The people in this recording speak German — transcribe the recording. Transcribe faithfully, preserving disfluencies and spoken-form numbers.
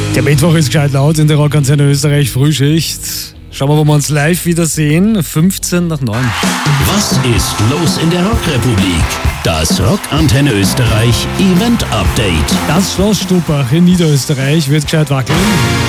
Der Mittwoch ist gescheit laut in der Rockantenne Österreich Frühschicht. Schauen wir, wo wir uns live wiedersehen. fünfzehn nach neun. Was ist los in der Rockrepublik? Das Rockantenne Österreich Event Update. Das Schloss Stuppach in Niederösterreich wird gescheit wackeln.